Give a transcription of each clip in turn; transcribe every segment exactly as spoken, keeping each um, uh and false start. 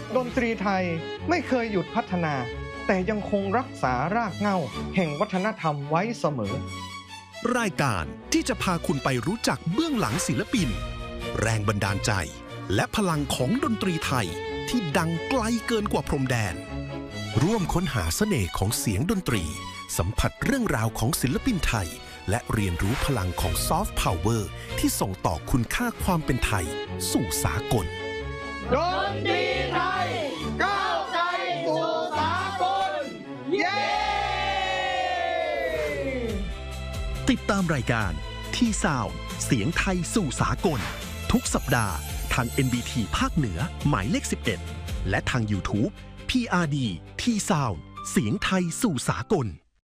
ดนตรีไทยไม่เคยหยุดพัฒนาแต่ยังคงรักษารากเหง้าแห่งวัฒนธรรมไว้เสมอรายการที่จะพาคุณไปรู้จักเบื้องหลังศิลปินแรงบันดาลใจและพลังของดนตรีไทยที่ดังไกลเกินกว่าพรมแดนร่วมค้นหาเสน่ห์ของเสียงดนตรีสัมผัสเรื่องราวของศิลปินไทยและเรียนรู้พลังของซอฟต์พาวเวอร์ที่ส่งต่อคุณค่าความเป็นไทยสู่สากลดนตรีไทยก้าวไกลสู่สากลเย้ติดตามรายการที่ซาวด์เสียงไทยสู่สากลทุกสัปดาห์ทาง เอ็น บี ที ภาคเหนือหมายเลขสิบเอ็ดและทาง YouTube พี อาร์ ดี ที่ซาวด์เสียงไทยสู่สากล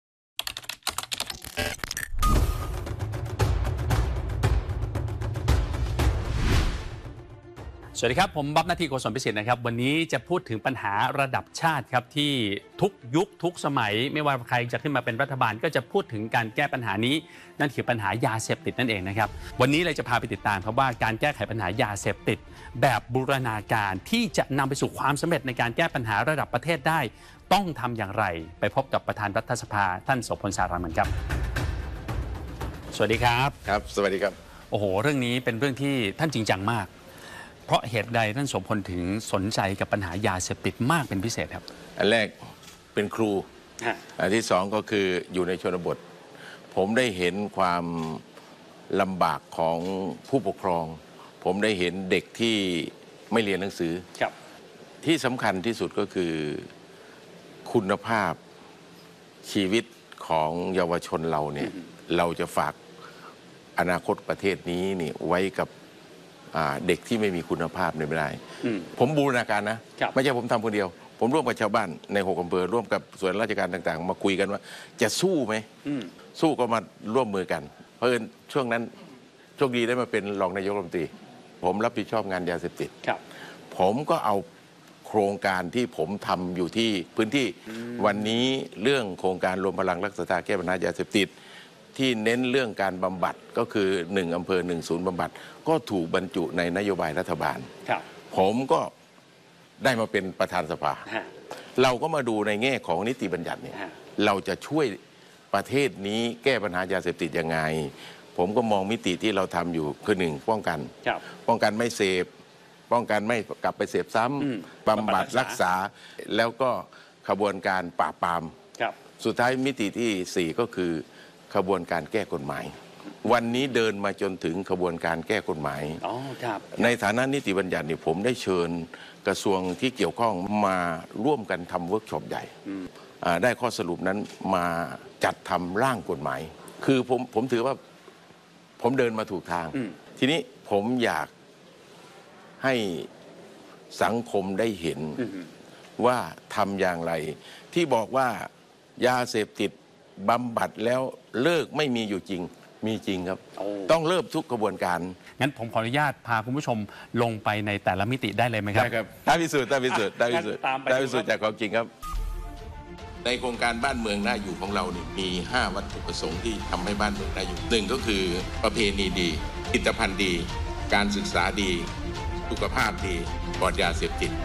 สวัสดีครับผมบ๊อบนาทีโกศลพิสิทธิ์นะครับวันนี้จะพูดถึงปัญหาระดับชาติครับที่ทุกยุคทุกสมัยไม่ว่าใครจะขึ้นมาเป็นรัฐบาลก็จะพูดถึงการแก้ปัญหานี้นั่นคือปัญหายาเสพติดนั่นเองนะครับวันนี้เราจะพาไปติดตามครับว่าการแก้ไขปัญหายาเสพติดแบบบูรณาการที่จะนำไปสู่ความสำเร็จในการแก้ปัญหาระดับประเทศได้ต้องทำอย่างไรไปพบกับประธานรัฐสภาท่านโสพลสารามันครับสวัสดีครับครับสวัสดีครับโอ้โหเรื่องนี้เป็นเรื่องที่ท่านจริงจังมากเพราะเหตุใดท่านโสพลถึงสนใจกับปัญหายาเสพติดมากเป็นพิเศษครับอันแรกเป็นครูอันที่สองก็คืออยู่ในชนบทผมได้เห็นความลำบากของผู้ปกครองผมได้เห็นเด็กที่ไม่เรียนหนังสือที่สำคัญที่สุดก็คือคุณภาพชีวิตของเยาวชนเราเนี่ยเราจะฝากอนาคตประเทศนี้นี่ไว้กับเด็กที่ไม่มีคุณภาพเนี่ยไม่ได้ผมบูรณาการนะไม่ใช่ผมทำคนเดียวผมร่วมกับชาวบ้านในหกอำเภอร่วมกับส่วนราชการต่างๆมาคุยกันว่าจะสู้ไหมสู้ก็มาร่วมมือกันเพราะเอิญช่วงนั้นโชคดีได้มาเป็นรองนายกรัฐมนตรีผมรับผิดชอบงานยาเสพติดผมก็เอาโครงการที่ผมทำอยู่ที่พื้นที่วันนี้เรื่องโครงการรวมพลังรักษาแก้ปัญหายาเสพติดที่เน้นเรื่องการบำบัดก็คือหนึ่งอำเภอหนึ่งศูนย์บำบัดก็ถูกบรรจุในนโยบายรัฐบาลผมก็ได้มาเป็นประธานสภาเราก็มาดูในแง่ของนิติบัญญัติเนี่ยเราจะช่วยประเทศนี้แก้ปัญหายาเสพติดยังไงผมก็มองมิติที่เราทำอยู่คือหนึ่งป้องกันป้องกันไม่เสพป้องกันไม่กลับไปเสพซ้ำบำบัดรักษาแล้วก็ขบวนการปราบปรามสุดท้ายมิติที่สี่ก็คือขบวนการแก้กฎหมายวันนี้เดินมาจนถึงขบวนการแก้กฎหมายในฐานะนิติบัญญัตินี่ผมได้เชิญกระทรวงที่เกี่ยวข้องมาร่วมกันทำเวิร์กช็อปใหญ่ได้ข้อสรุปนั้นมาจัดทำร่างกฎหมายคือผมผมถือว่าผมเดินมาถูกทางทีนี้ผมอยากให้สังคมได้เห็นว่าทำอย่างไรที่บอกว่ายาเสพติดบำบัดแล้วเลิกไม่มีอยู่จริงมีจริงครับต้องเริ่มทุกกระบวนการงั้นผมขออนุญาตพาคุณผู้ชมลงไปในแต่ละมิติได้เลยไหมครับได้ครับได้พิสูจน์ได้พิสูจน์ได้พิสูจน์ได้พิสูจน์จากความจริงครับในโครงการบ้านเมืองน่าอยู่ของเรานี่มีห้าวัตถุประสงค์ที่ทำให้บ้านเมืองน่าอยู่หนึ่งก็คือประเพณีดีผลิตภัณฑ์ดีการศึกษาดีสุขภาพดีปลอดยาเสพติด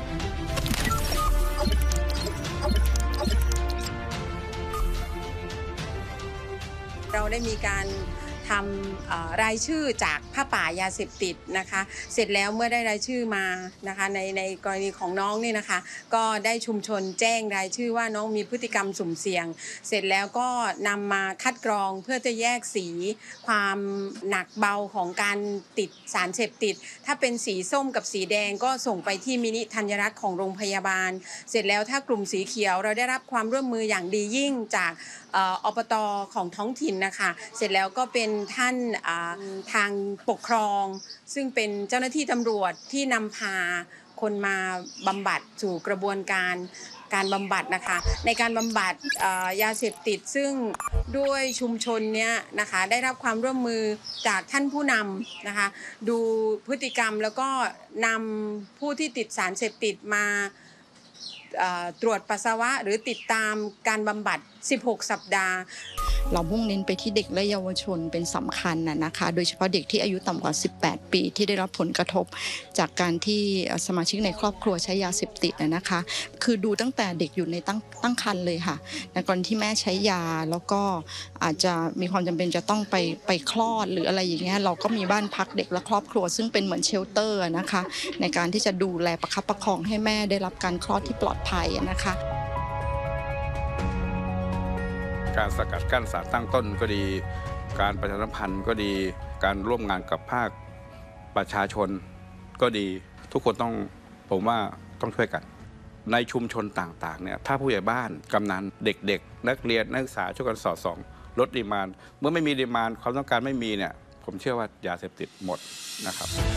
เราได้มีการทำรายชื่อจากผ้าป่ายาเสพติดนะคะเสร็จแล้วเมื่อได้รายชื่อมานะคะในในกรณีของน้องนี่นะคะก็ได้ชุมชนแจ้งรายชื่อว่าน้องมีพฤติกรรมสุ่มเสี่ยงเสร็จแล้วก็นำมาคัดกรองเพื่อจะแยกสีความหนักเบาของการติดสารเสพติดถ้าเป็นสีส้มกับสีแดงก็ส่งไปที่มินิธัญรักษ์ของโรงพยาบาลเสร็จแล้วถ้ากลุ่มสีเขียวเราได้รับความร่วมมืออย่างดียิ่งจากอบต.ของท้องถิ่นนะคะเสร็จแล้วก็เป็นท่านทางปกครองซึ่งเป็นเจ้าหน้าที่ตำรวจที่นำพาคนมาบำบัดสู่กระบวนการการบำบัดนะคะในการบำบัดยาเสพติดซึ่งด้วยชุมชนเนี้ยนะคะได้รับความร่วมมือจากท่านผู้นำนะคะดูพฤติกรรมแล้วก็นำผู้ที่ติดสารเสพติดมาตรวจปัสสาวะหรือติดตามการบำบัดสิบหกสัปดาห์เรามุ่งเน้นไปที่เด็กและเยาวชนเป็นสำคัญนะนะคะโดยเฉพาะเด็กที่อายุต่ำกว่าสิบแปดปีที่ได้รับผลกระทบจากการที่สมาชิกในครอบครัวใช้ยาเสพติดนะคะคือดูตั้งแต่เด็กอยู่ในตั้งตั้งครรภ์เลยค่ะในกรณีที่แม่ใช้ยาแล้วก็อาจจะมีความจำเป็นจะต้องไปไปคลอดหรืออะไรอย่างเงี้ยเราก็มีบ้านพักเด็กและครอบครัวซึ่งเป็นเหมือนเชลเตอร์นะคะในการที่จะดูแลประคับประคองให้แม่ได้รับการคลอดที่ปลอดภัยนะคะการสกัดกั้นสารตั้งต้นก็ดีการประชาสัมพันธ์ก็ดีการร่วมงานกับภาคประชาชนก็ดีทุกคนต้องผมว่าต้องช่วยกันในชุมชนต่างๆเนี่ยถ้าผู้ใหญ่บ้านกำนันเด็กๆนักเรียนนักศึกษาช่วยกันสอดส่องลดดีมานด์เมื่อไม่มีดีมานด์ความต้องการไม่มีเนี่ยผมเชื่อว่ายาเสพติดหมดนะครับ